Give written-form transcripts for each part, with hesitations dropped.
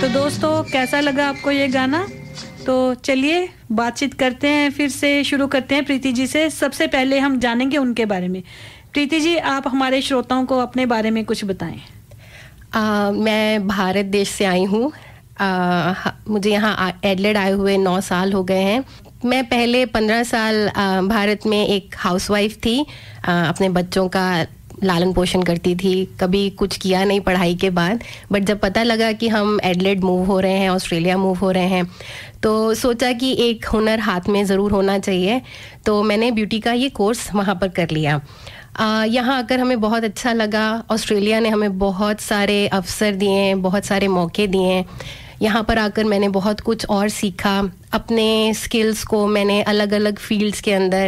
तो दोस्तों कैसा लगा आपको ये गाना? तो चलिए बातचीत करते हैं, फिर से शुरू करते हैं प्रीति जी से। सबसे पहले हम जानेंगे उनके बारे में। प्रीति जी, आप हमारे श्रोताओं को अपने बारे में कुछ बताएं। मैं भारत देश से आई हूँ। मुझे यहाँ एडलेड आए हुए 9 साल हो गए हैं। मैं पहले 15 साल भारत में एक हाउसवाइफ थी। अपने बच्चों का लालन पोषण करती थी, कभी कुछ किया नहीं पढ़ाई के बाद। बट जब पता लगा कि हम एडलेड मूव हो रहे हैं, ऑस्ट्रेलिया मूव हो रहे हैं, तो सोचा कि एक हुनर हाथ में ज़रूर होना चाहिए। तो मैंने ब्यूटी का ये कोर्स वहाँ पर कर लिया। यहाँ आकर हमें बहुत अच्छा लगा। ऑस्ट्रेलिया ने हमें बहुत सारे अवसर दिए हैं, बहुत सारे मौके दिए हैं। यहाँ पर आकर मैंने बहुत कुछ और सीखा। अपने स्किल्स को मैंने अलग अलग फील्ड्स के अंदर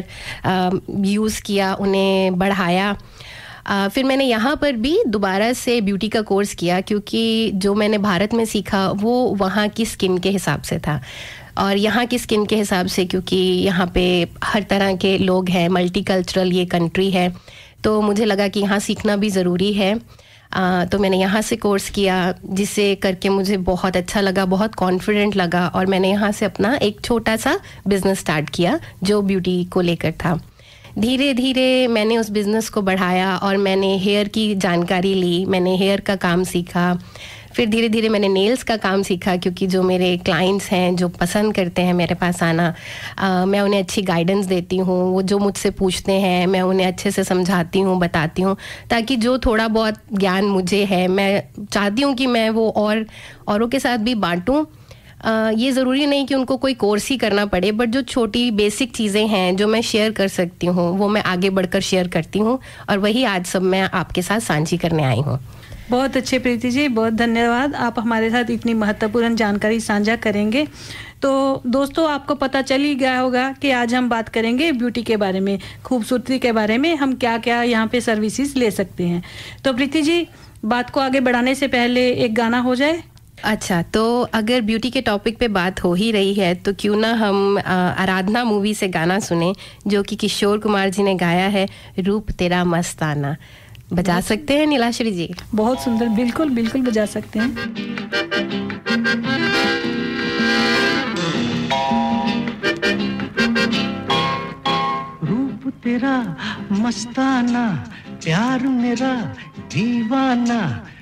यूज़ किया, उन्हें बढ़ाया। फिर मैंने यहाँ पर भी दोबारा से ब्यूटी का कोर्स किया, क्योंकि जो मैंने भारत में सीखा वो वहाँ की स्किन के हिसाब से था और यहाँ की स्किन के हिसाब से, क्योंकि यहाँ पे हर तरह के लोग हैं, मल्टीकल्चरल ये कंट्री है, तो मुझे लगा कि यहाँ सीखना भी ज़रूरी है। तो मैंने यहाँ से कोर्स किया, जिसे करके मुझे बहुत अच्छा लगा, बहुत कॉन्फिडेंट लगा और मैंने यहाँ से अपना एक छोटा सा बिज़नेस स्टार्ट किया जो ब्यूटी को लेकर था। धीरे धीरे मैंने उस बिज़नेस को बढ़ाया और मैंने हेयर की जानकारी ली, मैंने हेयर का काम सीखा। फिर धीरे धीरे मैंने नेल्स का काम सीखा, क्योंकि जो मेरे क्लाइंट्स हैं जो पसंद करते हैं मेरे पास आना, मैं उन्हें अच्छी गाइडेंस देती हूँ। वो जो मुझसे पूछते हैं मैं उन्हें अच्छे से समझाती हूँ, बताती हूँ, ताकि जो थोड़ा बहुत ज्ञान मुझे है मैं चाहती हूँ कि मैं वो औरों के साथ भी बांटूँ। ये ज़रूरी नहीं कि उनको कोई कोर्स ही करना पड़े, बट जो छोटी बेसिक चीज़ें हैं जो मैं शेयर कर सकती हूँ वो मैं आगे बढ़कर शेयर करती हूँ, और वही आज सब मैं आपके साथ साझी करने आई हूँ। बहुत अच्छे प्रीति जी, बहुत धन्यवाद। आप हमारे साथ इतनी महत्वपूर्ण जानकारी साझा करेंगे। तो दोस्तों, आपको पता चल ही गया होगा कि आज हम बात करेंगे ब्यूटी के बारे में, खूबसूरती के बारे में, हम क्या क्या यहाँ पे सर्विसेज ले सकते हैं। तो प्रीति जी, बात को आगे बढ़ाने से पहले एक गाना हो जाए। अच्छा, तो अगर ब्यूटी के टॉपिक पे बात हो ही रही है तो क्यों ना हम आराधना मूवी से गाना सुने, जो कि किशोर कुमार जी ने गाया है, रूप तेरा मस्ताना। बजा सकते हैं नीलाश्री जी? बहुत सुंदर, बिल्कुल बिल्कुल बजा सकते हैं। रूप तेरा मस्ताना, प्यार मेरा दीवाना,